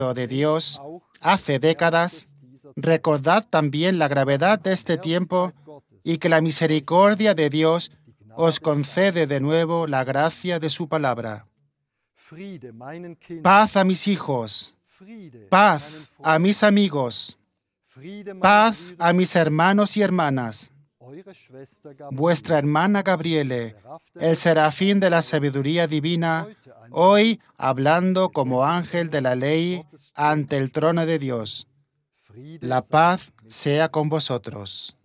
de Dios hace décadas, recordad también la gravedad de este tiempo y que la misericordia de Dios os concede de nuevo la gracia de su palabra. Paz a mis hijos, paz a mis amigos, paz a mis hermanos y hermanas. Vuestra hermana Gabriele, el serafín de la sabiduría divina, hoy hablando como ángel de la ley ante el trono de Dios. La paz sea con vosotros.